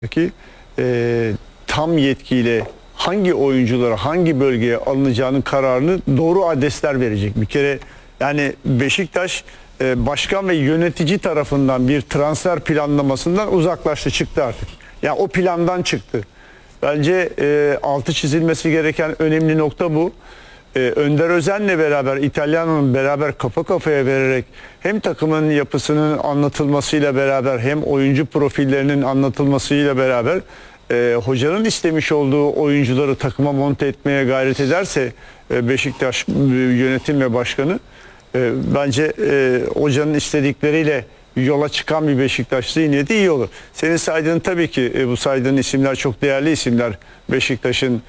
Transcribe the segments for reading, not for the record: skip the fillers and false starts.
ki tam yetkiyle hangi oyunculara hangi bölgeye alınacağının kararını doğru adresler verecek. Bir kere yani Beşiktaş başkan ve yönetici tarafından bir transfer planlamasından uzaklaştı, çıktı artık. Yani o plandan çıktı. Bence altı çizilmesi gereken önemli nokta bu. Önder Özen'le beraber, İtalyan'ın beraber kafa kafaya vererek hem takımın yapısının anlatılmasıyla beraber hem oyuncu profillerinin anlatılmasıyla beraber hocanın istemiş olduğu oyuncuları takıma monte etmeye gayret ederse Beşiktaş yönetim ve başkanı bence hocanın istedikleriyle yola çıkan bir Beşiktaş zihniyeti iyi olur. Senin saydığın tabii ki bu saydığın isimler çok değerli isimler. Beşiktaş'ın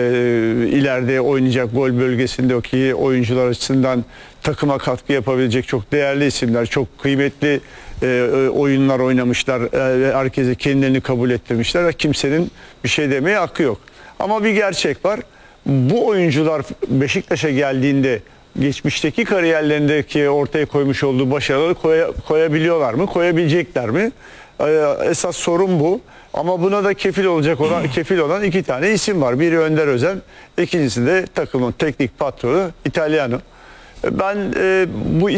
ileride oynayacak gol bölgesindeki oyuncular açısından takıma katkı yapabilecek çok değerli isimler. Çok kıymetli oyunlar oynamışlar. Herkese kendilerini kabul ettirmişler. Kimsenin bir şey demeye hakkı yok. Ama bir gerçek var. Bu oyuncular Beşiktaş'a geldiğinde geçmişteki kariyerlerindeki ortaya koymuş olduğu başarıları koyabiliyorlar mı? Koyabilecekler mi? Esas sorun bu. Ama buna da kefil olan iki tane isim var. Biri Önder Özen, ikincisi de takımın teknik patronu İtalyanı. Ben bu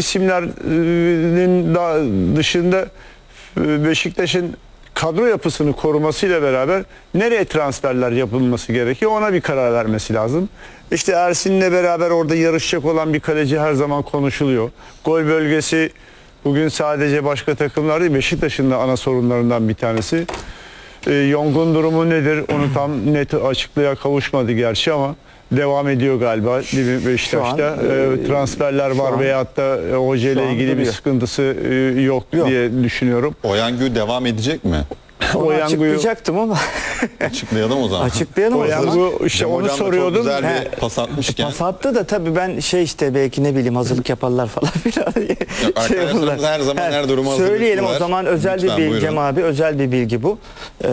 isimlerin dışında Beşiktaş'ın kadro yapısını korumasıyla beraber nereye transferler yapılması gerekiyor, ona bir karar vermesi lazım. İşte Ersin'le beraber orada yarışacak olan bir kaleci her zaman konuşuluyor. Gol bölgesi bugün sadece başka takımlar değil, Beşiktaş'ın da ana sorunlarından bir tanesi. Yong'un durumu nedir? Onu tam net açıklığa kavuşmadı gerçi ama devam ediyor galiba Beşiktaş'ta. Transferler var veyahut da hoca ile ilgili bir sıkıntısı yok diye düşünüyorum. Oyangü devam edecek mi? Onu açıklayacaktım ama. Açıklayalım o zaman. Açıklayalım o zaman. İşte onu soruyordum. Çok güzel bir pas atmışken. Pas attı da tabii ben işte belki ne bileyim hazırlık yaparlar falan filan. Arkadaşlarımız her zaman her duruma hazırlıklılar. Söyleyelim o zaman, özel lütfen, bir bilgi Cem abi, özel bir bilgi bu.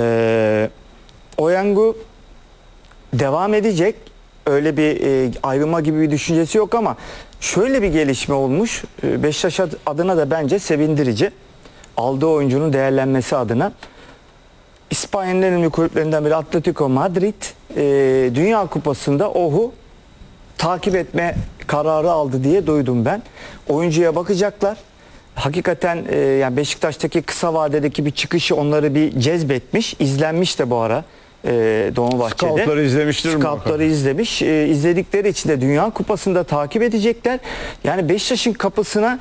Oyangü devam edecek. Öyle bir ayrılma gibi bir düşüncesi yok ama şöyle bir gelişme olmuş. Beşiktaş adına da bence sevindirici. Aldığı oyuncunun değerlenmesi adına. İspanya'nın en önemli kulüplerinden biri Atletico Madrid Dünya Kupası'nda Ohu takip etme kararı aldı diye duydum ben. Oyuncuya bakacaklar. Hakikaten yani Beşiktaş'taki kısa vadedeki bir çıkışı onları bir cezbetmiş. İzlenmiş de bu ara Dolmabahçe'de. Scoutları izlemiştir mi? Scoutları izlemiş. İzledikleri için de Dünya Kupası'nda takip edecekler. Yani Beşiktaş'ın kapısına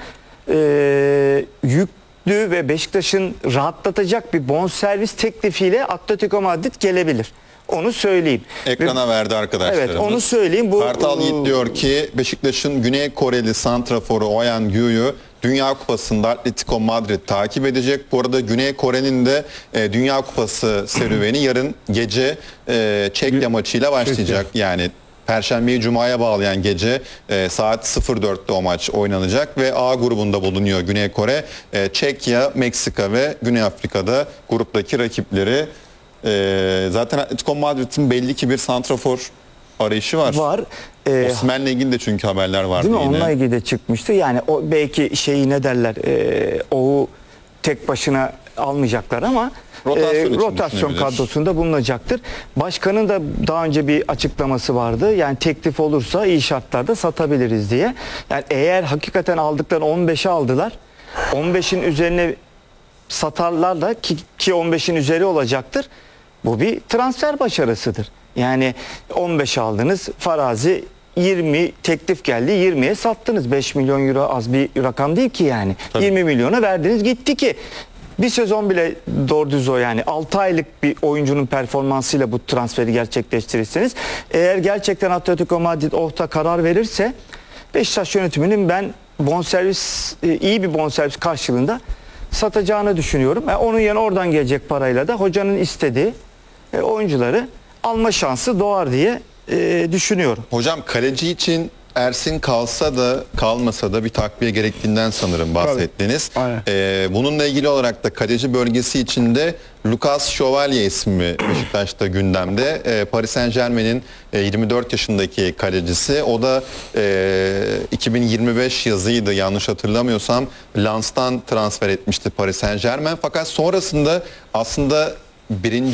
yüklü ve Beşiktaş'ın rahatlatacak bir bonservis teklifiyle Atletico Madrid gelebilir. Onu söyleyeyim. Ekrana verdi arkadaşlarımız. Evet, onu söyleyeyim. Kartal Yiğit diyor ki Beşiktaş'ın Güney Koreli santraforu Oyangü'yü Dünya Kupası'nda Atletico Madrid takip edecek. Bu arada Güney Kore'nin de Dünya Kupası serüveni yarın gece Çekya maçıyla başlayacak. Yani Perşembeyi Cuma'ya bağlayan gece saat 04'te o maç oynanacak ve A grubunda bulunuyor Güney Kore. Çekya, Meksika ve Güney Afrika'da gruptaki rakipleri. Zaten Atletico Madrid'in belli ki bir santrafor arayışı var. Osimhen'le ilgili de çünkü haberler vardı. Değil mi? Yine. Onunla ilgili de çıkmıştı. Yani o belki şeyi ne derler, o tek başına almayacaklar ama rotasyon kadrosunda bulunacaktır. Başkanın da daha önce bir açıklaması vardı. Yani teklif olursa iyi şartlarda satabiliriz diye. Yani eğer hakikaten aldıkları 15'e aldılar, 15'in üzerine satarlar da ki 15'in üzeri olacaktır. Bu bir transfer başarısıdır. Yani 15 aldınız, farazi 20 teklif geldi, 20'ye sattınız. 5 milyon euro az bir rakam değil ki yani. Tabii. 20 milyona verdiniz gitti ki. Bir sezon bile doğru düz o yani. 6 aylık bir oyuncunun performansıyla bu transferi gerçekleştirirseniz, eğer gerçekten Atletico Madrid orta karar verirse Beşiktaş yönetiminin ben iyi bir bonservis karşılığında satacağını düşünüyorum. Onun yerine oradan gelecek parayla da hocanın istediği oyuncuları alma şansı doğar diye düşünüyorum. Hocam kaleci için Ersin kalsa da kalmasa da bir takviye gerektiğinden sanırım bahsettiniz. Bununla ilgili olarak da kaleci bölgesi içinde Lucas Şövalye ismi Beşiktaş'ta gündemde. Paris Saint-Germain'in 24 yaşındaki kalecisi. O da 2025 yazıydı yanlış hatırlamıyorsam. Lens'tan transfer etmişti Paris Saint-Germain. Fakat sonrasında aslında birinci